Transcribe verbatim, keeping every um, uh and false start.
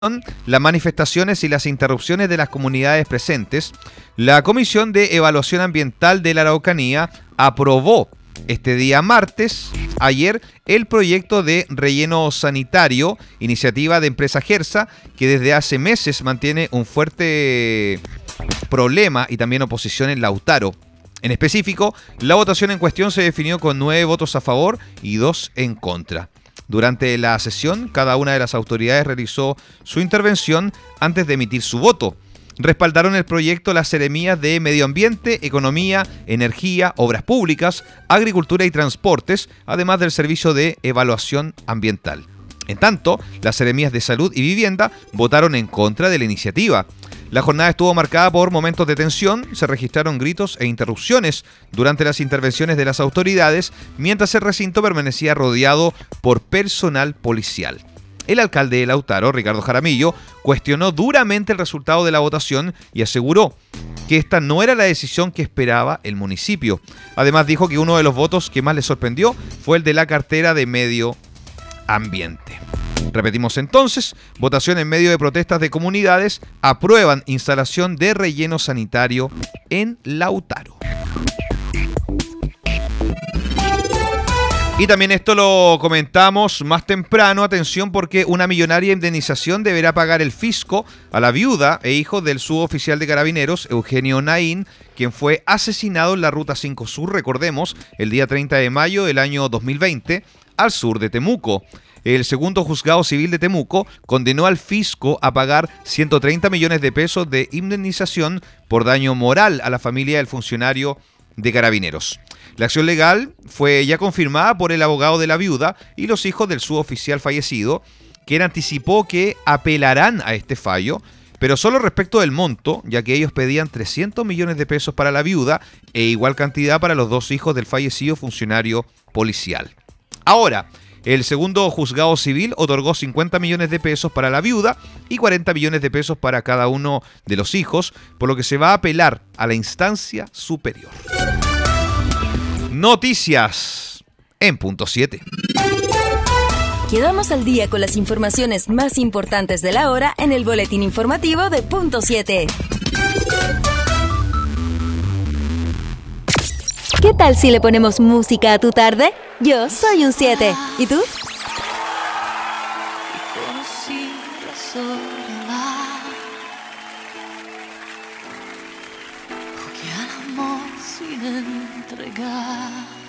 las manifestaciones y las interrupciones de las comunidades presentes, la Comisión de Evaluación Ambiental de la Araucanía aprobó este día martes, ayer, el proyecto de relleno sanitario, iniciativa de empresa Gersa, que desde hace meses mantiene un fuerte problema y también oposición en Lautaro. En específico, la votación en cuestión se definió con nueve votos a favor y dos en contra. Durante la sesión, cada una de las autoridades realizó su intervención antes de emitir su voto. Respaldaron el proyecto las seremías de Medio Ambiente, Economía, Energía, Obras Públicas, Agricultura y Transportes, además del Servicio de Evaluación Ambiental. En tanto, las seremías de Salud y Vivienda votaron en contra de la iniciativa. La jornada estuvo marcada por momentos de tensión, se registraron gritos e interrupciones durante las intervenciones de las autoridades, mientras el recinto permanecía rodeado por personal policial. El alcalde de Lautaro, Ricardo Jaramillo, cuestionó duramente el resultado de la votación y aseguró que esta no era la decisión que esperaba el municipio. Además dijo que uno de los votos que más le sorprendió fue el de la cartera de Medio Ambiente. Repetimos entonces, votación en medio de protestas de comunidades, aprueban instalación de relleno sanitario en Lautaro. Y también esto lo comentamos más temprano, atención porque una millonaria indemnización deberá pagar el fisco a la viuda e hijo del suboficial de Carabineros, Eugenio Naín, quien fue asesinado en la Ruta cinco Sur, recordemos, el día treinta de mayo del año dos mil veinte, al sur de Temuco. El segundo juzgado civil de Temuco condenó al fisco a pagar ciento treinta millones de pesos de indemnización por daño moral a la familia del funcionario de Carabineros. La acción legal fue ya confirmada por el abogado de la viuda y los hijos del suboficial fallecido, quien anticipó que apelarán a este fallo, pero solo respecto del monto, ya que ellos pedían trescientos millones de pesos para la viuda e igual cantidad para los dos hijos del fallecido funcionario policial. Ahora, el segundo juzgado civil otorgó cincuenta millones de pesos para la viuda y cuarenta millones de pesos para cada uno de los hijos, por lo que se va a apelar a la instancia superior. Noticias en punto siete. Quedamos al día con las informaciones más importantes de la hora en el boletín informativo de punto siete. ¿Qué tal si le ponemos música a tu tarde? Yo soy un siete. ¿Y tú? Conocí la soledad, porque al amor sin entregar.